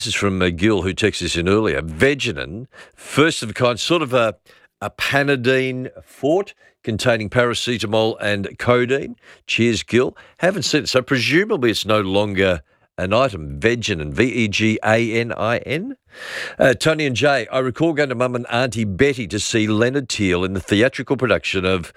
This is from Gil, who texted us in earlier. Vegenin, first of a kind, sort of a Panadine fort containing paracetamol and codeine. Cheers, Gil. Haven't seen it. So presumably it's no longer an item. Vegenin, Veganin. Tony and Jay, I recall going to Mum and Auntie Betty to see Leonard Teale in the theatrical production of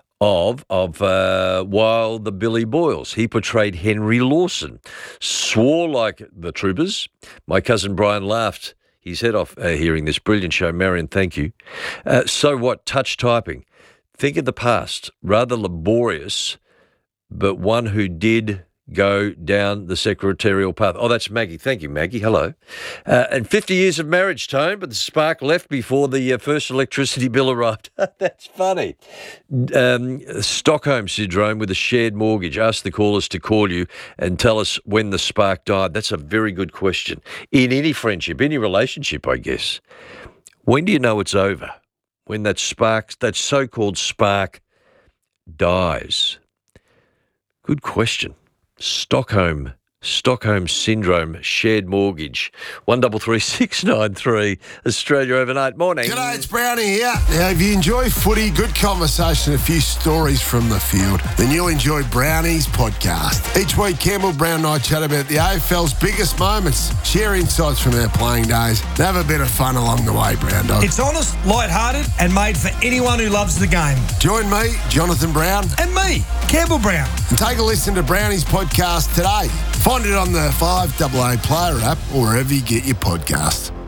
Wild the Billy Boyles. He portrayed Henry Lawson. Swore like the troopers. My cousin Brian laughed his head off hearing this. Brilliant show. Marion, thank you. So what? Touch typing. Think of the past. Rather laborious, but one who did go down the secretarial path. Oh, that's Maggie. Thank you, Maggie. Hello. And 50 years of marriage, Tone, but the spark left before the first electricity bill arrived. That's funny. Stockholm Syndrome with a shared mortgage. Ask the callers to call you and tell us when the spark died. That's a very good question. In any friendship, any relationship, I guess. When do you know it's over? When that spark, that so-called spark, dies? Good question. Stockholm Syndrome, shared mortgage. 133693, Australia overnight. Morning. G'day, it's Brownie here. Now, if you enjoy footy, good conversation, a few stories from the field, then you'll enjoy Brownie's podcast. Each week, Campbell, Brown and I chat about the AFL's biggest moments, share insights from our playing days, and have a bit of fun along the way, Brown Dog. It's honest, light-hearted, and made for anyone who loves the game. Join me, Jonathan Brown. And me, Campbell Brown. And take a listen to Brownie's podcast today. Find it on the 5AA Player app or wherever you get your podcasts.